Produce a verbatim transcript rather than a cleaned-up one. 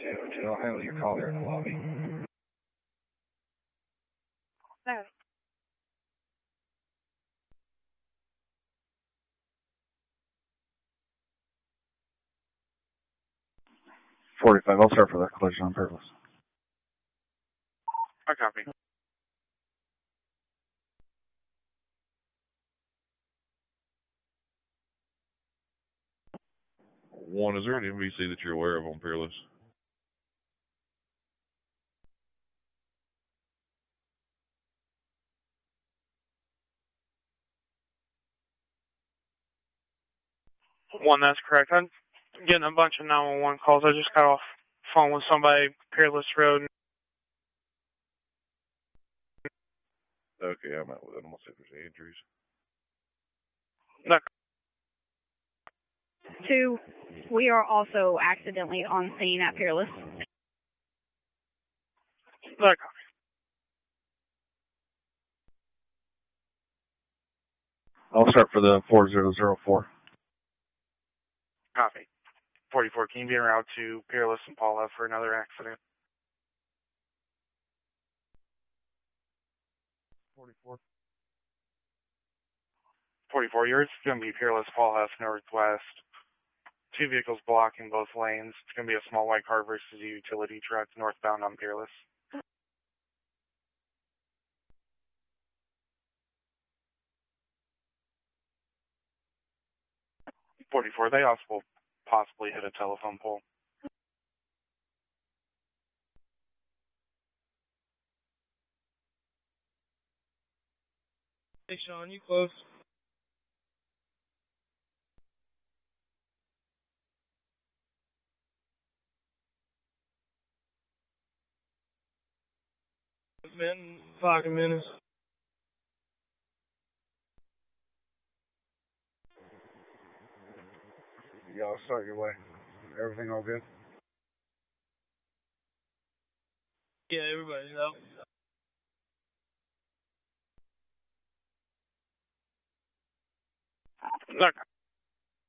two. I'll handle your call here in the lobby. No. forty-five, I'll start for that collision on Peerless. I copy. One, is there an M V C that you're aware of on Peerless? One, that's correct. I'm getting a bunch of nine one one calls. I just got off phone with somebody, Peerless Road. Okay, I'm out with it. I'm going to see if there's any injuries. No. Two, we are also accidentally on scene at Peerless. No copy. I'll start for the four zero zero four. Copy. forty-four, can you be en route to Peerless and Paula for another accident? forty-four. forty-four, yours is going to be Peerless, Paula Northwest. Two vehicles blocking both lanes. It's going to be a small white car versus a utility truck northbound on Peerless. forty-four, they also will possibly hit a telephone pole. Hey, Sean, you close? It's been five minutes. Y'all start your way. Everything all good? Yeah, everybody's out. Look.